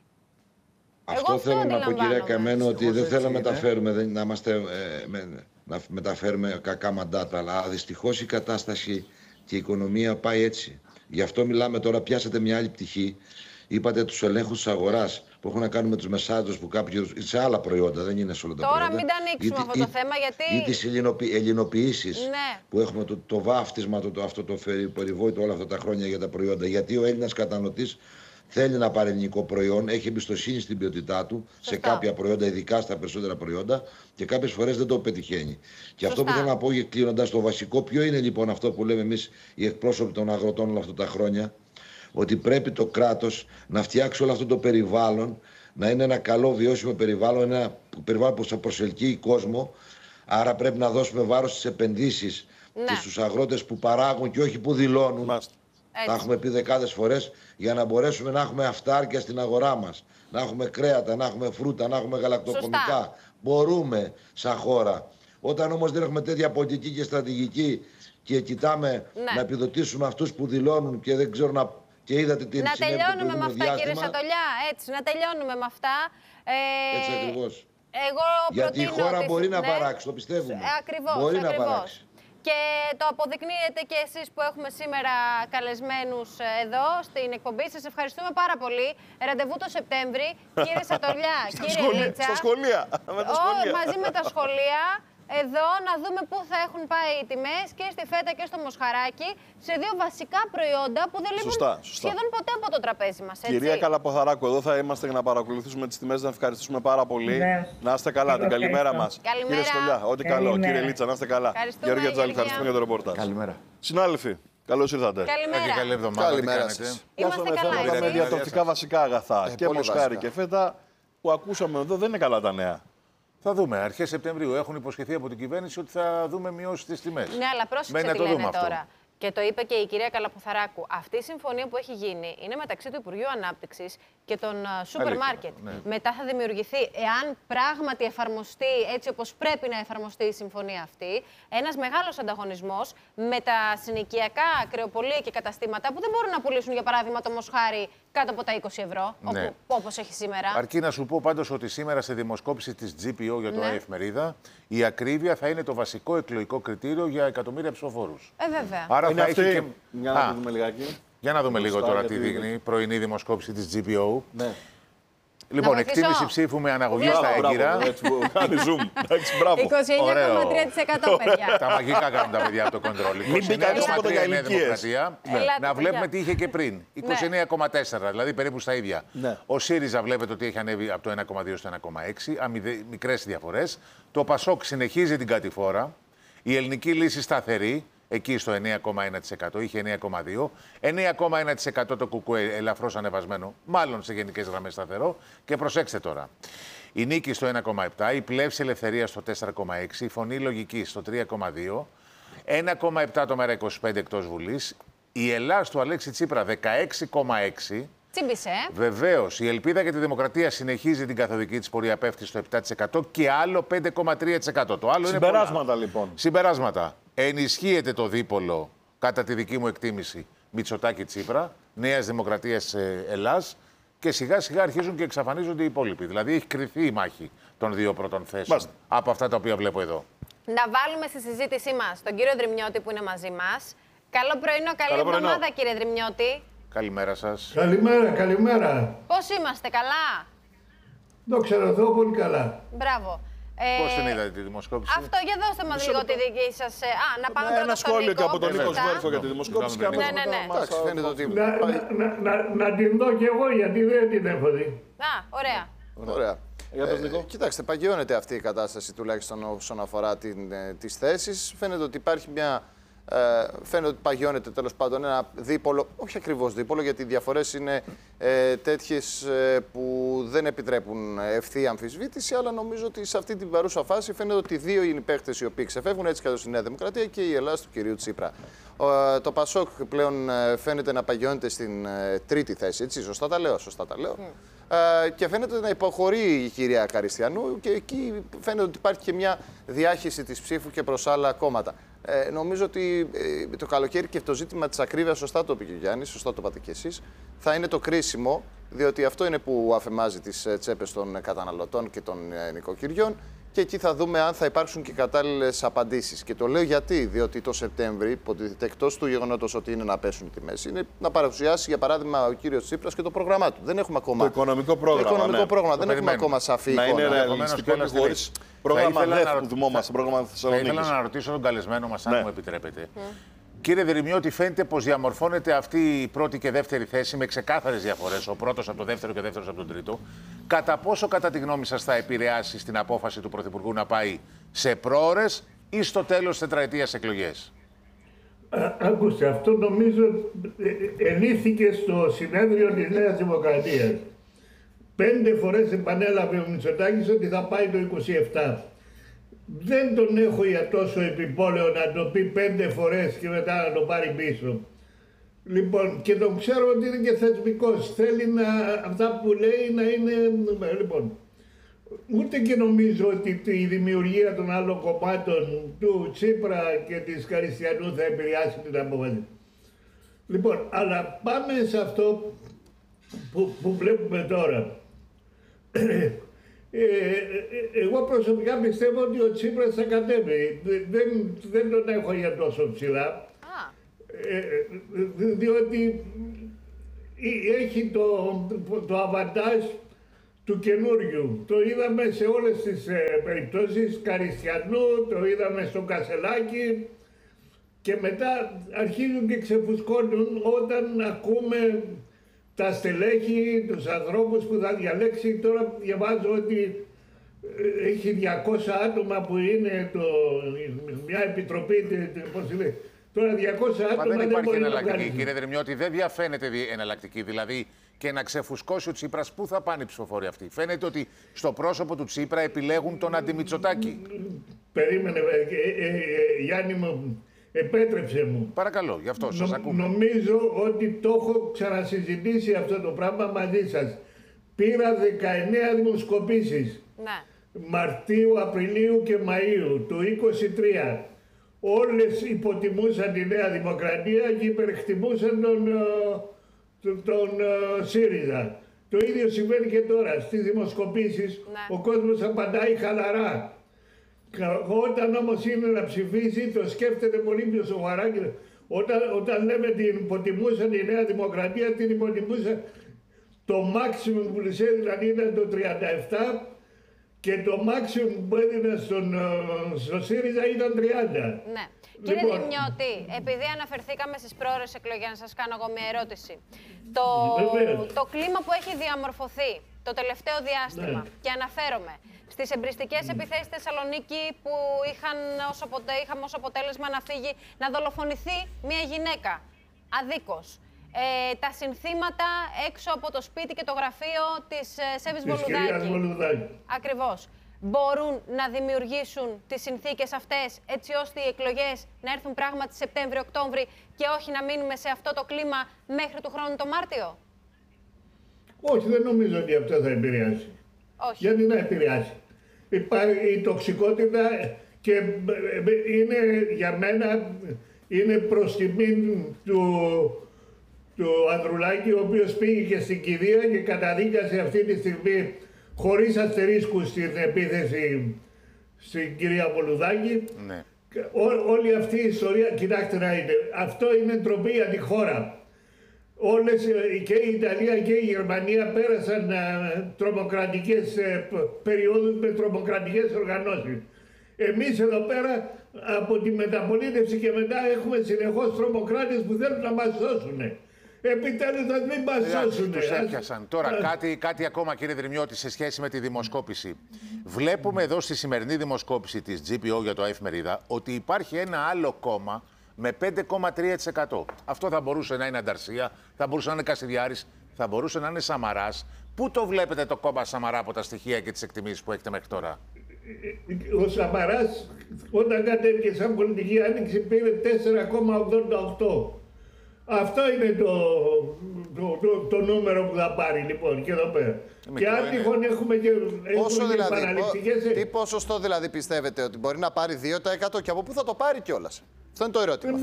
Αυτό Εγώ θέλω αυτό να πω, κυρία Καμένο, ότι Δυστυχώς δεν θέλω να έτσι είναι. μεταφέρουμε, δεν, να, είμαστε, ε, με, να μεταφέρουμε κακά μαντάτα, αλλά δυστυχώς η κατάσταση και η οικονομία πάει έτσι. Γι' αυτό μιλάμε τώρα, πιάσατε μια άλλη πτυχή. Είπατε τους ελέγχους της αγοράς που έχουν να κάνουν με τους μεσάδες που κάποιους σε άλλα προϊόντα, δεν είναι σε όλα τα Τώρα προϊόντα. μην τα ανοίξουμε Ή- αυτό ή- το θέμα, γιατί- Ή τις ελληνοποιη, ελληνοποιήσεις Ναι. που έχουμε το, το βάφτισμα, το, το, αυτό το φερι- περιβόητο όλα αυτά τα χρόνια για τα προϊόντα. Γιατί ο Έλληνας καταναλωτής θέλει να πάρει ελληνικό προϊόν, έχει εμπιστοσύνη στην ποιότητά του σε Σωστά. κάποια προϊόντα, ειδικά στα περισσότερα προϊόντα, και κάποιες φορές δεν το πετυχαίνει. Και αυτό που Σωστά. θέλω να πω, κλείνοντας το βασικό, ποιο είναι λοιπόν αυτό που λέμε εμείς οι εκπρόσωποι των αγροτών όλα αυτά τα χρόνια, ότι πρέπει το κράτος να φτιάξει όλο αυτό το περιβάλλον, να είναι ένα καλό βιώσιμο περιβάλλον, ένα περιβάλλον που θα προσελκύει κόσμο. Άρα πρέπει να δώσουμε βάρος στις επενδύσεις Ναι. και στους αγρότες που παράγουν και όχι που δηλώνουν. Μάλιστα. Τα Έτσι. έχουμε πει δεκάδες φορές, για να μπορέσουμε να έχουμε αυτάρκεια στην αγορά μας. Να έχουμε κρέατα, να έχουμε φρούτα, να έχουμε γαλακτοκομικά. Σωστά. Μπορούμε σαν χώρα. Όταν όμως δεν έχουμε τέτοια πολιτική και στρατηγική και κοιτάμε Ναι. να επιδοτήσουμε αυτούς που δηλώνουν και δεν ξέρουν να... Και είδατε τι Να συνέβη το τελειώνουμε με προηγούμενο αυτά, κύριε διάστημα. Σατολιά. Έτσι, να τελειώνουμε με αυτά. Ε, Έτσι ακριβώς. Εγώ Γιατί η προτείνω χώρα ότι- μπορεί να ναι. παράξει, το πιστεύουμε. Ε, Ακριβώς, Μπορεί να ακριβώς. παράξει. Και το αποδεικνύετε και εσείς που έχουμε σήμερα καλεσμένους εδώ στην εκπομπή. Σας ευχαριστούμε πάρα πολύ. Ραντεβού το Σεπτέμβρη. Κύριε Σατολιά, κύριε Σχολεία- Λίτσα. στα σχολεία. Με τα Ω, σχολεία. μαζί με τα σχολεία. Εδώ να δούμε πού θα έχουν πάει οι τιμές και στη φέτα και στο μοσχαράκι, σε δύο βασικά προϊόντα που δεν λείπουν Σωστά, σωστά. σχεδόν ποτέ από το τραπέζι μας. Έτσι. Κυρία Καλαποθαράκου, εδώ θα είμαστε για να παρακολουθήσουμε τις τιμές, να ευχαριστήσουμε πάρα πολύ. Βεβαίως. Να είστε καλά, την καλημέρα Ευχαριστώ. μας. Καλημέρα. Κύριε Στολιά, ό,τι καλό. Καλημέρα. Κύριε Λίτσα, να είστε καλά. Ευχαριστούμε, Γεωργία Τζάλη, Γεωργία. ευχαριστούμε για το ρεπορτάζ. Καλημέρα. Συνάδελφοι, καλώς ήρθατε. Καλημέρα. Και καλή εβδομάδα. Καλημέρα τι κάνετε? σας. Είμαστε Για καλά, θέματα με εσείς? διατροφικά βασικά αγαθά Ε, και πολύ μοσχάρι βασικά. και φέτα που ακούσαμε εδώ, δεν είναι καλά τα νέα. Θα δούμε. Αρχές Σεπτεμβρίου έχουν υποσχεθεί από την κυβέρνηση ότι θα δούμε μειώσεις στις τιμές. Ναι, αλλά πρόσεξε Μένει να τι το λένε δούμε αυτό. τώρα. Και το είπε και η κυρία Καλαποθαράκου. Αυτή η συμφωνία που έχει γίνει είναι μεταξύ του Υπουργείου Ανάπτυξης και των α, σούπερ μάρκετ. ναι. Μετά θα δημιουργηθεί, εάν πράγματι εφαρμοστεί έτσι όπως πρέπει να εφαρμοστεί η συμφωνία αυτή, ένας μεγάλος ανταγωνισμός με τα συνοικιακά κρεοπολία και καταστήματα που δεν μπορούν να πουλήσουν, για παράδειγμα, το μοσχάρι κάτω από τα είκοσι ευρώ, Ναι. όπου, όπως έχει σήμερα. Αρκεί να σου πω πάντως ότι σήμερα σε δημοσκόπηση της τζι πι ο για το Ναι. ΑΕ Εφημερίδα, η ακρίβεια θα είναι το βασικό εκλογικό κριτήριο για εκατομμύρια ψηφοφόρους. Ε, βέβαια. Άρα Είναι θα αυτή. έχει και... Για να Α, το δούμε λιγάκι. για να δούμε λίγο Μπροστά, τώρα τι γιατί- δείχνει η πρωινή δημοσκόπηση της τζι πι ο. Ναι. Λοιπόν, βοηθήσω? εκτίμηση ψήφου με αναγωγή Μπράβο, στα Μπράβο, έγκυρα. έτσι, που κάνει zoom. Εντάξει, μπράβο. είκοσι εννιά κόμμα τρία τοις εκατό, παιδιά. Τα μαγικά κάνουν τα παιδιά από το κοντρόλ. Μην πει κανείς τίποτα για Νέα ηλικίες. Δημοκρατία. Ναι. Ελάτε, Να βλέπουμε παιδιά. τι είχε και πριν. είκοσι εννέα κόμμα τέσσερα, δηλαδή περίπου στα ίδια. Ναι. Ο ΣΥΡΙΖΑ βλέπετε ότι έχει ανέβει από το ένα κόμμα δύο στο ένα κόμμα έξι, μικρές διαφορές. Το ΠΑΣΟΚ συνεχίζει την κατηφόρα. Η Ελληνική Λύση σταθερή, εκεί στο εννέα κόμμα ένα τοις εκατό, είχε εννέα κόμμα δύο τοις εκατό. εννέα κόμμα ένα τοις εκατό το ΚΚΕ ελαφρώς ανεβασμένο, μάλλον σε γενικές γραμμές σταθερό. Και προσέξτε τώρα. Η Νίκη στο ένα κόμμα επτά, η Πλεύση Ελευθερία στο τέσσερα κόμμα έξι, η Φωνή Λογική στο τρία κόμμα δύο, ένα κόμμα επτά το ΜΕΡΑ είκοσι πέντε εκτός Βουλής, η Ελλάς του Αλέξη Τσίπρα δεκαέξι κόμμα έξι. Τσίμπησε, ε. Βεβαίως, η Ελπίδα για τη Δημοκρατία συνεχίζει την καθοδική της πορεία, πέφτει στο επτά τοις εκατό και άλλο πέντε κόμμα τρία τοις εκατό. Το άλλο είναι πολλά. Συμπεράσματα λοιπόν. Συμπεράσματα. Ενισχύεται το δίπολο, κατά τη δική μου εκτίμηση, Μητσοτάκη-Τσίπρα, Νέας Δημοκρατίας ε, Ελλάς, και σιγά σιγά αρχίζουν και εξαφανίζονται οι υπόλοιποι. Δηλαδή έχει κρυφθεί η μάχη των δύο πρώτων θέσεων. Μάλιστα. Από αυτά τα οποία βλέπω εδώ. Να βάλουμε στη συζήτησή μας τον κύριο Δρυμιώτη που είναι μαζί μας. Καλό πρωινό, καλή Καλό πρωινό. εβδομάδα κύριε Δρυμιώτη. Καλημέρα σας. Καλημέρα, καλημέρα. Πώς είμαστε, καλά? Δόξα τω Θεώ, πολύ καλά. Μπράβο. Ε, Πώς την είδατε τη δημοσκόπηση? Αυτό, για δώστε μας λίγο τη δική σας... ε, Α, να πάμε πρώτα Ένα στον σχόλιο και Νίκο, από τον Νίκο μετά. Σβέρφο για τη δημοσκόπηση. Ναι, και ναι, αμέσως ναι, ναι. μετά μας Εντάξει, θα- φαίνεται ότι. Να, να, να, να την δω κι εγώ γιατί δεν την έχω δει. Α, ωραία. Ωραία. Για τον Νίκο. Κοιτάξτε, παγιώνεται αυτή η κατάσταση τουλάχιστον όσον αφορά την, ε, τις θέσεις. Φαίνεται ότι υπάρχει μια Ε, φαίνεται ότι παγιώνεται τέλος πάντων ένα δίπολο, όχι ακριβώς δίπολο, γιατί οι διαφορές είναι ε, τέτοιες ε, που δεν επιτρέπουν ευθεία αμφισβήτηση, αλλά νομίζω ότι σε αυτή την παρούσα φάση φαίνεται ότι δύο είναι οι παίκτες οι οποίοι ξεφεύγουν, έτσι καθώς η Νέα Δημοκρατία και η Ελλάδα του κυρίου Τσίπρα. Ο, το Πασόκ πλέον ε, φαίνεται να παγιώνεται στην ε, τρίτη θέση, έτσι, σωστά τα λέω, σωστά τα λέω. Mm. Ε, και φαίνεται να υποχωρεί η κυρία Καριστιανού και εκεί φαίνεται ότι υπάρχει και μια διάχυση της ψήφου και προς άλλα κόμματα. Ε, νομίζω ότι ε, το καλοκαίρι και το ζήτημα της ακρίβειας, σωστά το είπε και ο Γιάννης, σωστά το είπατε και εσείς, θα είναι το κρίσιμο, διότι αυτό είναι που αφαιμάζει τις τσέπες των καταναλωτών και των ε, νοικοκυριών και εκεί θα δούμε αν θα υπάρξουν και κατάλληλες απαντήσεις. Και το λέω γιατί, διότι το Σεπτέμβρη, υποτίθεται εκτός του γεγονότος ότι είναι να πέσουν οι τιμές, είναι να παρουσιάσει για παράδειγμα ο κύριος Τσίπρας και το πρόγραμμά του. Δεν έχουμε ακόμα. Το οικονομικό πρόγραμμα. Το οικονομικό ναι. πρόγραμμα. Το δεν έχουμε ακόμα σαφή να εικόνα. Είναι ρεαλιστικό και χωρίς πρόγραμμα δεύτερο δημόμαστε, θα... πρόγραμμα Θεσσαλονίκης. Θα ήθελα να ρωτήσω τον καλεσμένο μας, αν ναι. μου επιτρέπετε. Mm. Κύριε Δρυμιώτη, φαίνεται πως διαμορφώνεται αυτή η πρώτη και δεύτερη θέση με ξεκάθαρες διαφορές, ο πρώτος από το δεύτερο και ο δεύτερος από τον τρίτο. Κατά πόσο, κατά τη γνώμη σας, θα επηρεάσει στην απόφαση του Πρωθυπουργού να πάει σε πρόωρες ή στο τέλος της τετραετίας εκλογές? Ακούστε, αυτό νομίζω ενήθηκε στο συνέδριο της Νέας Δημοκρατίας. Πέντε φορές επανέλαβε ο Μητσοτάκης ότι θα πάει το είκοσι επτά. Δεν τον έχω για τόσο επιπόλαιο να το πει πέντε φορές και μετά να το πάρει πίσω. Λοιπόν, και τον ξέρω ότι είναι και θεσμικός. Θέλει να, αυτά που λέει να είναι... Λοιπόν, ούτε και νομίζω ότι η δημιουργία των άλλων κομμάτων του Τσίπρα και της Καριστιανού θα επηρεάσει την απόφαση. Λοιπόν, αλλά πάμε σε αυτό που, που βλέπουμε τώρα. Ε, εγώ προσωπικά πιστεύω ότι ο Τσίπρας θα κατέβει. Δεν, δεν τον έχω για τόσο ψηλά. Ah. Ε, διότι έχει το, το αβαντάζ του καινούριου. Το είδαμε σε όλες τις ε, περιπτώσεις Καριστιανού, το είδαμε στο Κασελάκι και μετά αρχίζουν και ξεφουσκώνουν όταν ακούμε τα στελέχη, τους ανθρώπους που θα διαλέξει. Τώρα διαβάζω ότι έχει διακόσια άτομα που είναι το, μια επιτροπή, πώς λέει. Τώρα διακόσια άτομα δεν, δεν υπάρχει εναλλακτική. Κύριε Δρυμιώτη, δεν διαφαίνεται εναλλακτική. Δηλαδή και να ξεφουσκώσει ο Τσίπρας, πού θα πάνε οι ψηφοφόροι αυτοί? Φαίνεται ότι στο πρόσωπο του Τσίπρα επιλέγουν τον Αντιμητσοτάκη. Περίμενε, ε, ε, ε, Γιάννη μου. Επέτρεψε μου. Παρακαλώ, γι' αυτό σας Νο, ακούμε. Νομίζω ότι το έχω ξανασυζητήσει αυτό το πράγμα μαζί σας. Πήρα δεκαεννέα δημοσκοπήσεις. Ναι. Μαρτίου, Απριλίου και Μαΐου του είκοσι τρία. Όλες υποτιμούσαν τη Νέα Δημοκρατία και υπερεκτιμούσαν τον, τον, τον ΣΥΡΙΖΑ. Το ίδιο συμβαίνει και τώρα. Στις δημοσκοπήσεις ναι. Ο κόσμος απαντάει χαλαρά. Όταν όμως είναι να ψηφίσει, το σκέφτεται πολύ πιο σοβαρά. Όταν, όταν λέμε την υποτιμούσαν η Νέα Δημοκρατία, την υποτιμούσαν το maximum που της έδιναν ήταν το τριάντα επτά και το maximum που έδιναν στον, στο ΣΥΡΙΖΑ ήταν τριάντα. Ναι. Κύριε λοιπόν, Δρυμιώτη, επειδή αναφερθήκαμε στις πρόορες εκλογές, να σας κάνω εγώ μια ερώτηση. Το, το κλίμα που έχει διαμορφωθεί το τελευταίο διάστημα, ναι. Και αναφέρομαι στις εμπριστικές επιθέσεις στη Θεσσαλονίκη που είχαν ως, είχαμε ως αποτέλεσμα να φύγει, να δολοφονηθεί μια γυναίκα, αδίκως. Ε, τα συνθήματα έξω από το σπίτι και το γραφείο της ε, Σέβης Βολουδάκη. Ακριβώς. Μπορούν να δημιουργήσουν τις συνθήκες αυτές έτσι ώστε οι εκλογές να έρθουν πράγματι Σεπτέμβριο-Οκτώβρη και όχι να μείνουμε σε αυτό το κλίμα μέχρι του χρόνου το Μάρτιο? Όχι, δεν νομίζω ότι αυτό θα επηρεάσει. Όχι. Γιατί να επηρεάσει? Υπάρχει η τοξικότητα και είναι για μένα είναι προς τιμή του, του Ανδρουλάκη, ο οποίος πήγε και στην κηδεία και καταδίκασε αυτή τη στιγμή χωρίς αστερίσκους στην επίθεση στην κυρία Βολουδάκη. Ναι. Ό, όλη αυτή η ιστορία, κοιτάξτε να είναι, αυτό είναι ντροπή για τη χώρα. Όλες και η Ιταλία και η Γερμανία πέρασαν α, τρομοκρατικές ε, περιόδους με τρομοκρατικές οργανώσεις. Εμείς εδώ πέρα από τη μεταπολίτευση και μετά έχουμε συνεχώς τρομοκράτες που θέλουν να μας σώσουν. Επιτέλους να μην μας σώσουν. Τους έπιασαν. Τώρα κάτι, κάτι ακόμα, κύριε Δρυμιώτη, σε σχέση με τη δημοσκόπηση. Βλέπουμε εδώ στη σημερινή δημοσκόπηση της τζι πι ο για το Εφημερίδα ότι υπάρχει ένα άλλο κόμμα με πέντε κόμμα τρία τοις εκατό. Αυτό θα μπορούσε να είναι Ανταρσία, θα μπορούσε να είναι Κασιδιάρης, θα μπορούσε να είναι Σαμαράς. Πού το βλέπετε το κόμμα Σαμαρά από τα στοιχεία και τις εκτιμήσεις που έχετε μέχρι τώρα? Ο Σαμαράς όταν κατέβηκε σαν πολιτική άνοιξη πήρε τέσσερα κόμμα ογδόντα οκτώ. Αυτό είναι το, το, το, το νούμερο που θα πάρει λοιπόν και εδώ πέρα. Και αν τυχόν έχουμε και, πόσο έχουμε δηλαδή, παραληπτικές... Τι ποσοστό δηλαδή πιστεύετε ότι μπορεί να πάρει δύο τοις εκατό και από πού θα το πάρει κιόλας? Αυτό είναι το ερώτημα.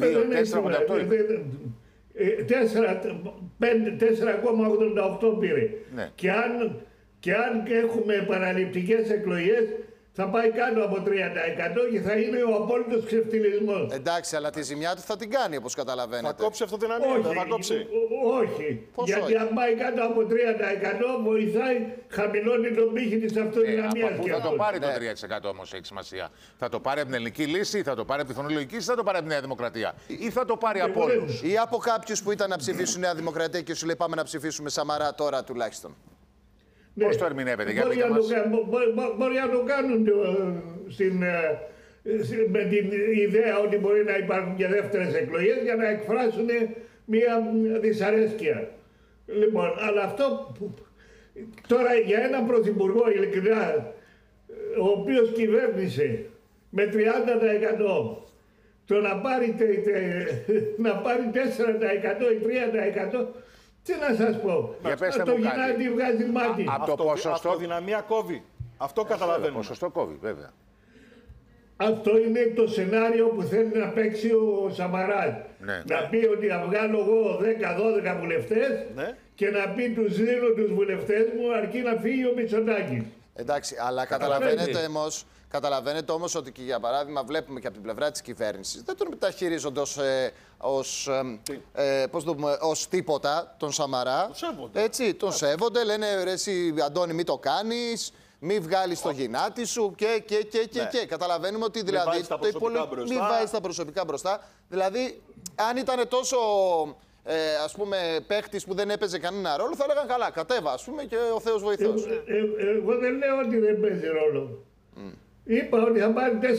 τέσσερα κόμμα ογδόντα οκτώ πήρε. Ναι. Και, αν, και αν έχουμε παραληπτικές εκλογές θα πάει κάτω από τριάντα τοις εκατό και θα είναι ο απόλυτος ξεφτυλισμός. Εντάξει, αλλά τη ζημιά του θα την κάνει, όπως καταλαβαίνετε. Θα κόψει αυτοδυναμία, όχι, δεν θα κόψει. Όχι. Πώς γιατί όχι? αν πάει κάτω από τριάντα τοις εκατό βοηθάει, χαμηλώνει τον πύχη της αυτοδυναμίας. Ε, από πού θα το πάρει το τρία τοις εκατό όμως, έχει σημασία? Θα το πάρει από την ελληνική λύση, θα το πάρει από τη φωνολογική ή θα το πάρει από τη Νέα Δημοκρατία? Ή θα το πάρει από όλους? Ή από κάποιους που ήταν να ψηφίσουν Νέα Δημοκρατία και σου λέει πάμε να ψηφίσουμε Σαμαρά τώρα τουλάχιστον. Ναι. Πώς το ερμηνεύετε, για μπορεί, πείτε να μας. το, μπορεί, μπορεί να το κάνουν στην, με την ιδέα ότι μπορεί να υπάρχουν και δεύτερες εκλογές για να εκφράσουν μια δυσαρέσκεια. Λοιπόν, αλλά αυτό που, τώρα για έναν πρωθυπουργό ειλικρινά, ο οποίος κυβέρνησε με τριάντα τοις εκατό, το να πάρει, τε, τε, να πάρει τέσσερα τοις εκατό ή τρία τοις εκατό, τι να σας πω, το γυνάτι βγάζει μάτι. Α, από το ποσοστό... Αυτοδυναμία κόβει. Αυτό καταλαβαίνουμε. Το ποσοστό κόβει, βέβαια. Αυτό είναι το σενάριο που θέλει να παίξει ο Σαμαράς. Ναι. Να πει ότι θα βγάλω εγώ δέκα δώδεκα βουλευτές, ναι, και να πει τους δίνω τους βουλευτές μου αρκεί να φύγει ο Μητσοτάκης. Εντάξει, αλλά καταλαβαίνετε όμως, καταλαβαίνετε όμως ότι και για παράδειγμα βλέπουμε και από την πλευρά της κυβέρνησης δεν τον μεταχειρίζονται ως, ε, ως, ε, πώς το πούμε, ως τίποτα τον Σαμαρά. Τον σέβονται. Έτσι, τον σέβονται, λένε ρε εσύ Αντώνη μη το κάνεις, μη βγάλεις το γυνάτι σου και και και και, ναι, και. Καταλαβαίνουμε ότι δηλαδή μη βάζεις τα προσωπικά μπροστά. Μη βάζεις τα προσωπικά μπροστά. Δηλαδή, αν ήταν τόσο ε, ας πούμε παίχτης που δεν έπαιζε κανένα ρόλο, θα έλεγαν καλά, κατέβα ας πούμε και ο Θεός βοηθός. Ε, ε, ε, εγώ δεν λέω ότι δεν παίζει ρόλο. Mm. Είπα ότι θα πάρει